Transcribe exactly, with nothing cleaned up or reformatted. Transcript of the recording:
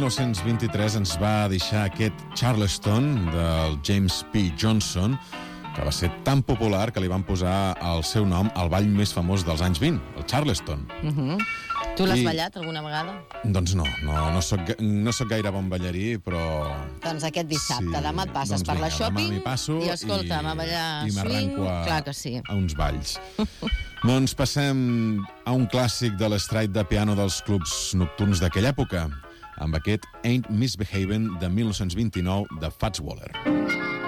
nou-cents vint-i-tres ens va deixar aquest Charleston del James P. Johnson, que va ser tan popular que li van posar el seu nom al ball més famós dels anys vint, el Charleston. Uh-huh. Tu l'has I... ballat alguna vegada? Doncs no, no, no soc, no soc gaire bon ballarí, però... Doncs aquest dissabte, sí, demà et passes doncs per la vinga, shopping demà m'hi passo i escolta'm, a ballar i swing, m'arrenco a, clar que sí. a uns balls. Doncs passem a un clàssic de l'estride de piano dels clubs nocturns d'aquella època, amb aquest Ain't Misbehavin' de mil nou-cents vint-i-nou de Fats Waller.